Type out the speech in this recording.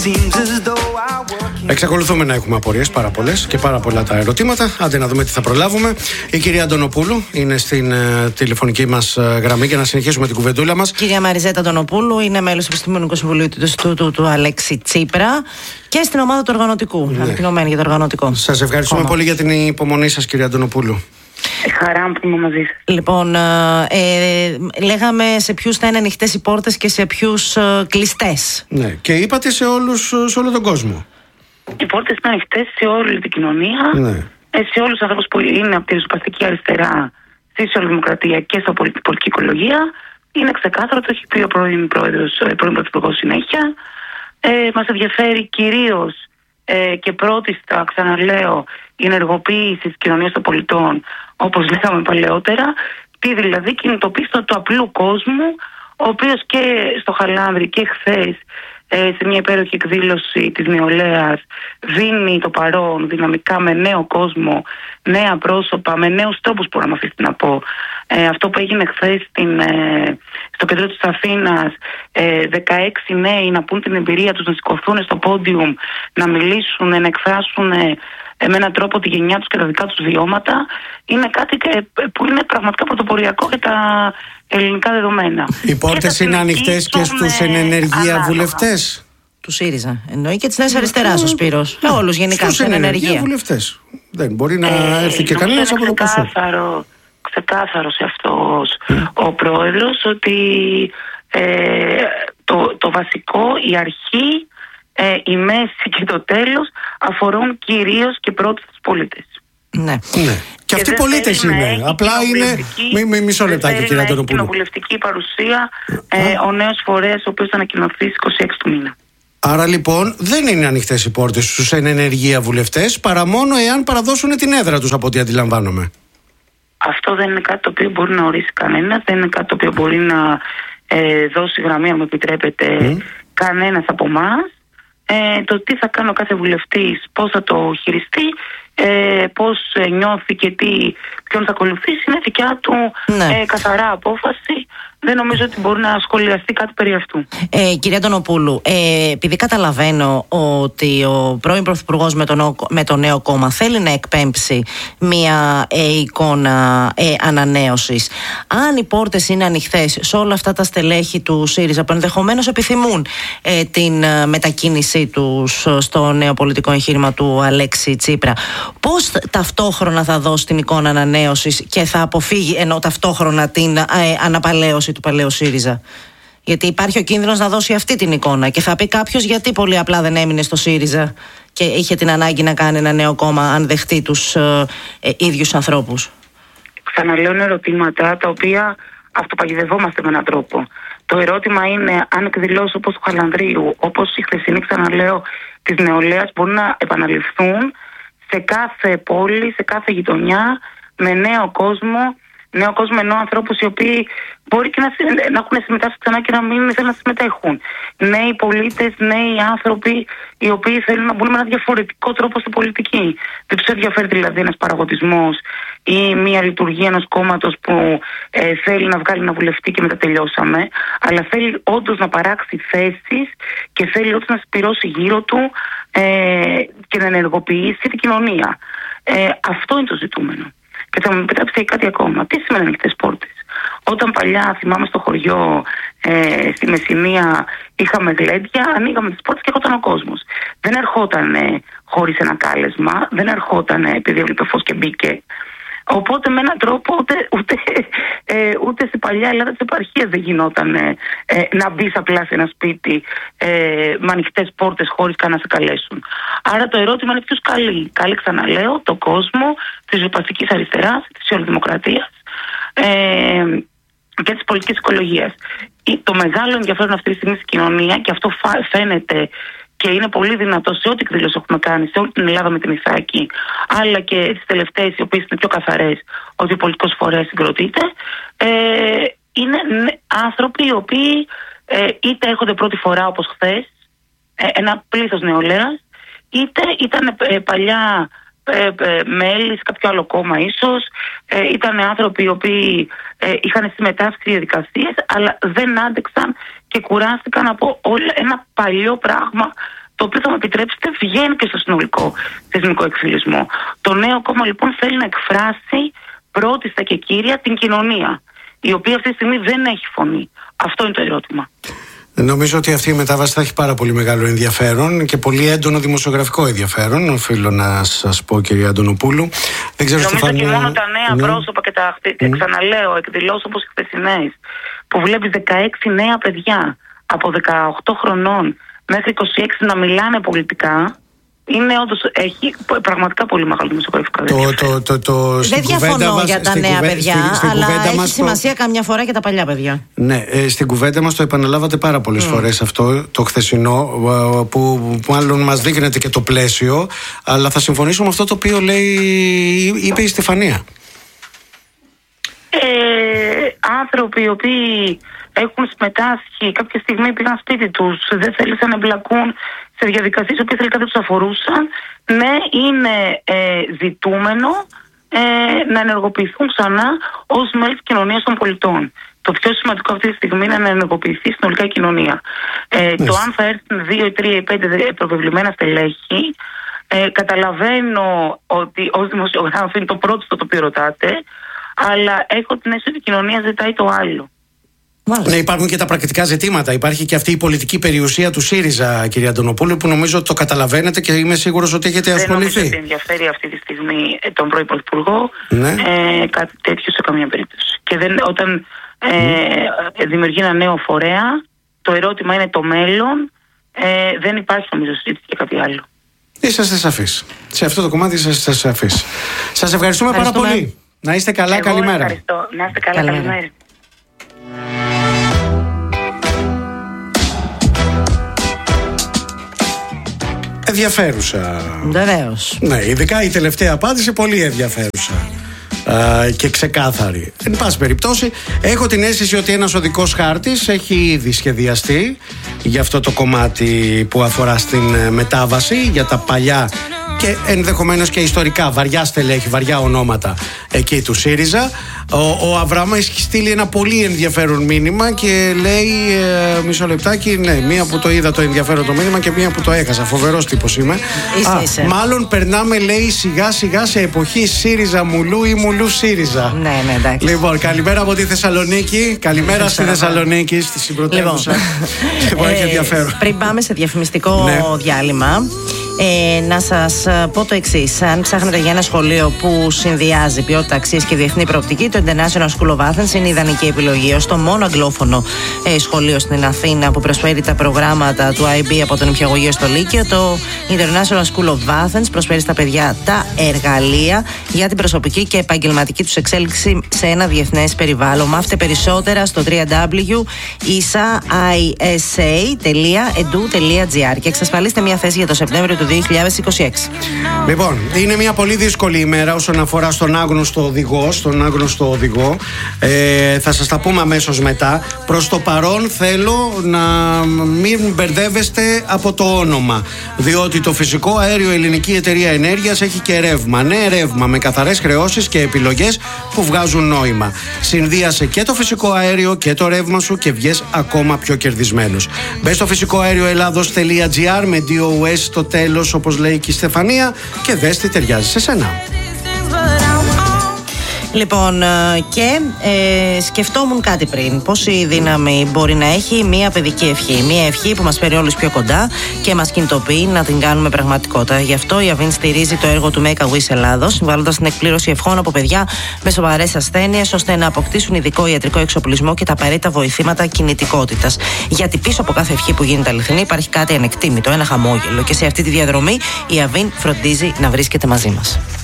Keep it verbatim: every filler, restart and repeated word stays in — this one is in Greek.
Εξακολουθούμε να έχουμε απορίες πάρα πολλές και πάρα πολλά τα ερωτήματα. Άντε να δούμε τι θα προλάβουμε. Η κυρία Αντωνοπούλου είναι στην ε, τηλεφωνική μας ε, γραμμή για να συνεχίσουμε την κουβεντούλα μας. Κυρία Μαριζέτα Αντωνοπούλου είναι μέλος του Επιστημονικού Συμβουλίου του Ινστιτούτου του Αλέξη Τσίπρα και στην ομάδα του οργανωτικού. Ναι. Ανακοινωμένη για το οργανωτικό. Σας ευχαριστούμε Κόμμα. πολύ για την υπομονή σας, κυρία Αντωνοπούλου. Χαρά μου που είμαι μαζί σας. Λοιπόν, ε, λέγαμε σε ποιους θα είναι ανοιχτές οι πόρτες και σε ποιους ε, κλειστές. Ναι, και είπατε σε όλους, σε όλο τον κόσμο. Οι πόρτες είναι ανοιχτές σε όλη την κοινωνία, ναι. σε όλους τους ανθρώπους που είναι από τη ριζοσπαστική αριστερά στη σοσιαλδημοκρατία και στην πολιτική οικολογία. Είναι ξεκάθαρο, το έχει πει ο πρώην πρόεδρος, ο πρώην πρωθυπουργός συνέχεια. Ε, μας ενδιαφέρει κυρίως ε, και πρώτιστα, ξαναλέω, η ενεργοποίηση της κοινωνίας των πολιτών, όπως λέγαμε παλαιότερα, τι δηλαδή κινητοποίηση του απλού κόσμου, ο οποίος και στο Χαλάνδρι και χθες σε μια υπέροχη εκδήλωση της νεολαίας δίνει το παρόν δυναμικά με νέο κόσμο, νέα πρόσωπα, με νέους τρόπους που να με αφήσει να πω. Ε, αυτό που έγινε χθες στην, ε, στο κέντρο της Αθήνας, ε, δεκαέξι νέοι να πούν την εμπειρία τους, να σηκωθούν στο πόντιουμ, να μιλήσουν, να εκφράσουν ε, με έναν τρόπο τη γενιά τους και τα δικά τους βιώματα, είναι κάτι και, που είναι πραγματικά πρωτοποριακό για τα ελληνικά δεδομένα. Οι πόρτες είναι ανοιχτές και στους εν ενεργεία βουλευτές του ΣΥΡΙΖΑ. Εννοεί και της Νέας Αριστεράς ο Σπύρος. Ναι. Όλους γενικά στους εν ενεργεία βουλευτές. Δεν μπορεί να ε, έρθει και κανένας από το Πασόκ. Ξεκάθαρος αυτός mm. ο πρόεδρος ότι ε, το, το βασικό, η αρχή, ε, η μέση και το τέλος αφορούν κυρίως και πρώτους τους πολίτες. Ναι. ναι. Και αυτοί οι πολίτες είναι. Απλά είναι. Μη, μη, μισό λεπτάκι, κυρία Αντωνοπούλου. Κοινοβουλευτική παρουσία ε, ο νέος φορέας, ο οποίος θα ανακοινωθεί στις είκοσι έξι του μήνα. Άρα λοιπόν δεν είναι ανοιχτές οι πόρτες στους εν ενεργεία βουλευτές, παρά μόνο εάν παραδώσουν την έδρα τους, από ό,τι αντιλαμβάνομαι. Αυτό δεν είναι κάτι το οποίο μπορεί να ορίσει κανένας, δεν είναι κάτι το οποίο μπορεί να ε, δώσει γραμμή, αν μου επιτρέπετε, mm. κανένας από εμάς. Ε, το τι θα κάνει ο κάθε βουλευτής, πώς θα το χειριστεί, ε, πώς ε, νιώθει και τι, ποιον θα ακολουθήσει, είναι δικιά του ναι. ε, καθαρά απόφαση. Δεν νομίζω ότι μπορεί να σχολιαστεί κάτι περί αυτού. Ε, κυρία Αντωνοπούλου, ε, επειδή καταλαβαίνω ότι ο πρώην πρωθυπουργός με, με το νέο κόμμα θέλει να εκπέμψει μια ε, εικόνα ε, ανανέωσης, αν οι πόρτες είναι ανοιχτές σε όλα αυτά τα στελέχη του ΣΥΡΙΖΑ που ενδεχομένως επιθυμούν ε, την ε, μετακίνησή τους στο νέο πολιτικό εγχείρημα του Αλέξη Τσίπρα, πώς ταυτόχρονα θα δώσει την εικόνα ανανέωσης και θα αποφύγει ενώ ταυτόχρονα την ε, αναπαλαίωση του παλαιού ΣΥΡΙΖΑ? Γιατί υπάρχει ο κίνδυνος να δώσει αυτή την εικόνα και θα πει κάποιος γιατί πολύ απλά δεν έμεινε στο ΣΥΡΙΖΑ και είχε την ανάγκη να κάνει ένα νέο κόμμα αν δεχτεί τους ε, ε, ίδιους ανθρώπους. Ξαναλέω ερωτήματα τα οποία αυτοπαγιδευόμαστε με έναν τρόπο. Το ερώτημα είναι αν εκδηλώσεις όπως του Χαλανδρίου, όπως η χθεσινή, ξαναλέω, της νεολαίας μπορούν να επαναληφθούν σε κάθε πόλη, σε κάθε γειτονιά, με νέο κόσμο, νέο κόσμο ενώ ανθρώπους οι οποίοι μπορεί και να, να έχουν συμμετάσχει ξανά και να μην θέλουν να συμμετέχουν. Νέοι πολίτες, νέοι άνθρωποι οι οποίοι θέλουν να μπουν με ένα διαφορετικό τρόπο στην πολιτική. Δεν τους ενδιαφέρει δηλαδή ένας παραγωγισμός ή μια λειτουργία ενός κόμματος που ε, θέλει να βγάλει ένα βουλευτή και μετά τελειώσαμε, αλλά θέλει όντως να παράξει θέσεις και θέλει όντως να σπυρώσει γύρω του ε, και να ενεργοποιήσει την κοινωνία. Ε, αυτό είναι το ζητούμενο. Και θα μου επιτρέψετε κάτι ακόμα. Τι σημαίνει ανοιχτές πόρτες? Όταν παλιά, θυμάμαι στο χωριό, ε, στη Μεσσηνία, είχαμε γλέντια, ανοίγαμε τις πόρτες και έρχονταν ο κόσμος. Δεν ερχόταν ε, χωρίς ένα κάλεσμα, δεν ερχόταν ε, επειδή έβλεπε φως και μπήκε. Οπότε με έναν τρόπο ούτε, ούτε, ε, ούτε στην παλιά Ελλάδα της επαρχίας δεν γινόταν ε, ε, να μπεις απλά σε ένα σπίτι ε, με ανοιχτές πόρτες χωρίς καν να σε καλέσουν. Άρα το ερώτημα είναι ποιος καλεί. Καλεί, ξαναλέω, το κόσμο της ριζοσπαστικής αριστεράς, της σοσιαλδημοκρατίας ε, και της πολιτικής οικολογίας. Το μεγάλο ενδιαφέρον αυτή τη στιγμή στην κοινωνία, και αυτό φαίνεται και είναι πολύ δυνατό σε ό,τι εκδήλωση έχουμε κάνει, σε όλη την Ελλάδα με την Ιθάκη, αλλά και τις τελευταίες, οι οποίες είναι πιο καθαρές, ότι ο πολιτικός φορέας συγκροτείται, ε, είναι άνθρωποι οι οποίοι ε, είτε έρχονται πρώτη φορά όπως χθες, ε, ένα πλήθος νεολαίας, είτε ήταν ε, παλιά ε, ε, μέλη σε κάποιο άλλο κόμμα ίσως, ε, ήταν άνθρωποι οι οποίοι ε, είχαν συμμετάσχει σε διαδικασίες, αλλά δεν άντεξαν και κουράστηκαν από όλο ένα παλιό πράγμα, το το οποίο θα μου επιτρέψετε βγαίνει και στο συνολικό θεσμικό εκφυλισμό. Το νέο κόμμα λοιπόν θέλει να εκφράσει πρώτιστα και κύρια την κοινωνία, η οποία αυτή τη στιγμή δεν έχει φωνή. Αυτό είναι το ερώτημα. Νομίζω ότι αυτή η μετάβαση θα έχει πάρα πολύ μεγάλο ενδιαφέρον και πολύ έντονο δημοσιογραφικό ενδιαφέρον. Οφείλω να σας πω, κυρία Αντωνοπούλου. Δεν ξέρω, Νομίζω Στεφανία... και μόνο τα νέα ναι. πρόσωπα και τα mm. ξαναλέω, εκδηλώσεις όπως οι χθεσινές, που βλέπεις δεκαέξι νέα παιδιά από δεκαοκτώ χρονών μέχρι είκοσι έξι να μιλάνε πολιτικά, είναι όντως, έχει πραγματικά πολύ μεγάλο δημοσιογραφικό ενδιαφέρον. Το, το, το, Δεν διαφωνώ μας, για τα νέα κουβέ, παιδιά, στην, στην αλλά έχει σημασία το... καμιά φορά και τα παλιά παιδιά. Ναι, ε, στην κουβέντα μας το επαναλάβατε πάρα πολλές mm. φορές αυτό το χθεσινό, που, που μάλλον μας δείχνεται και το πλαίσιο, αλλά θα συμφωνήσω με αυτό το οποίο λέει, είπε η Στεφανία. Ε, άνθρωποι οι οποίοι έχουν συμμετάσχει, κάποια στιγμή πήγαν σπίτι τους, δεν θέλησαν να εμπλακούν σε διαδικασίες που τελικά δεν τους αφορούσαν, ναι, είναι ε, ζητούμενο ε, να ενεργοποιηθούν ξανά ως μέλη της κοινωνίας των πολιτών. Το πιο σημαντικό αυτή τη στιγμή είναι να ενεργοποιηθεί συνολικά η κοινωνία. Ε, το αν θα έρθουν δύο, τρία ή πέντε προβεβλημένα στελέχη, ε, καταλαβαίνω ότι ως δημοσιογράφο είναι το πρώτο στο το οποίο ρωτάτε, αλλά έχω την αίσθηση ότι η κοινωνία ζητάει το άλλο. Ναι, υπάρχουν και τα πρακτικά ζητήματα. Υπάρχει και αυτή η πολιτική περιουσία του ΣΥΡΙΖΑ, κυρία Αντωνοπούλου, που νομίζω ότι το καταλαβαίνετε και είμαι σίγουρος ότι έχετε ασχοληθεί. Δεν νομίζω ότι ενδιαφέρει αυτή τη στιγμή τον πρώην Πρωθυπουργό ναι. ε, κάτι τέτοιο σε καμία περίπτωση. Και δεν, όταν ε, mm. δημιουργεί ένα νέο φορέα, το ερώτημα είναι το μέλλον. Ε, δεν υπάρχει νομίζω συζήτηση για κάτι άλλο. Είσαστε σαφείς. Σε αυτό το κομμάτι είσαστε σαφείς. Σας ευχαριστούμε πάρα πολύ. Να είστε καλά, Εγώ καλημέρα. Ευχαριστώ. Να είστε καλά, καλημέρα. καλημέρα. Ενδιαφέρουσα. Βεβαίως. Ναι, ειδικά η τελευταία απάντηση πολύ ενδιαφέρουσα α, και ξεκάθαρη. Εν πάση περιπτώσει, έχω την αίσθηση ότι ένας οδικός χάρτης έχει ήδη σχεδιαστεί για αυτό το κομμάτι που αφορά στην μετάβαση, για τα παλιά και ενδεχομένως και ιστορικά βαριά στελέχη, βαριά ονόματα εκεί του ΣΥΡΙΖΑ. Ο, ο Αβραάμ έχει στείλει ένα πολύ ενδιαφέρον μήνυμα και λέει ε, μισό λεπτάκι, ναι, μία που το είδα το ενδιαφέρον το μήνυμα και μία που το έχασα. Φοβερός τύπος είμαι. Είσαι, Α, είσαι. Μάλλον περνάμε, λέει, σιγά σιγά σε εποχή ΣΥΡΙΖΑ Μουλού ή Μουλού ΣΥΡΙΖΑ. Ναι, ναι, εντάξει. Λοιπόν, καλημέρα από τη Θεσσαλονίκη. Καλημέρα στη Θεσσαλονίκη, στη συμπρωτεύουσα. Λοιπόν, έχει ενδιαφέρον. Πριν πάμε σε διαφημιστικό ναι. διάλειμμα, Ε, να σας πω το εξής. Αν ψάχνετε για ένα σχολείο που συνδυάζει ποιότητα, αξίες και διεθνή προοπτική, το International School of Athens είναι η ιδανική επιλογή. Ως το μόνο αγγλόφωνο ε, σχολείο στην Αθήνα που προσφέρει τα προγράμματα του άι μπι από τον νηπιαγωγείο στο Λύκειο, το International School of Athens προσφέρει στα παιδιά τα εργαλεία για την προσωπική και επαγγελματική τους εξέλιξη σε ένα διεθνές περιβάλλον. Μάθετε περισσότερα στο double-u double-u double-u τελεία ίσα τελεία edu τελεία gr και εξασφαλίστε μια θέση για το Σεπτέμβριο του δύο χιλιάδες είκοσι έξι. Λοιπόν, είναι μια πολύ δύσκολη ημέρα όσον αφορά στον άγνωστο οδηγό. Στον άγνωστο οδηγό. Ε, θα σας τα πούμε αμέσως μετά. Προς το παρόν θέλω να μην μπερδεύεστε από το όνομα. Διότι το φυσικό αέριο Ελληνική Εταιρεία Ενέργειας έχει και ρεύμα. Ναι, ρεύμα με καθαρές χρεώσεις και επιλογές που βγάζουν νόημα. Συνδύασε και το φυσικό αέριο και το ρεύμα σου και βγες ακόμα πιο κερδισμένος. Μπες στο φυσικό αέριο ελλάδος τελεία gr με ντι ο ες στο τέλος, όπως λέει και η Στεφανία, και δες τι ταιριάζει σε σένα. Λοιπόν, και ε, σκεφτόμουν κάτι πριν. Πόση δύναμη μπορεί να έχει μια παιδική ευχή. Μια ευχή που μας φέρει όλους πιο κοντά και μας κινητοποιεί να την κάνουμε πραγματικότητα. Γι' αυτό η Avin στηρίζει το έργο του Make a Wish Ελλάδος, συμβάλλοντας στην εκπλήρωση ευχών από παιδιά με σοβαρές ασθένειες, ώστε να αποκτήσουν ειδικό ιατρικό εξοπλισμό και τα απαραίτητα βοηθήματα κινητικότητας. Γιατί πίσω από κάθε ευχή που γίνεται αληθινή υπάρχει κάτι ανεκτήμητο, ένα χαμόγελο. Και σε αυτή τη διαδρομή η Avin φροντίζει να βρίσκεται μαζί μας.